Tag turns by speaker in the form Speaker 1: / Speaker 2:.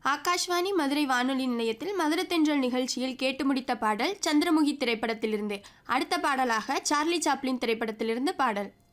Speaker 1: ஆகாஷ்வாணி மதுரை வானொலி நிலையத்தில் மதுரத்தென்றல் நிகழ்ச்சியில் கேட்டு முடித்த பாடல் சந்திரமுகி திரைப்படத்திலிருந்து. அடுத்த பாடலாக சார்லி சாப்ளின் திரைப்படத்திலிருந்து பாடல்.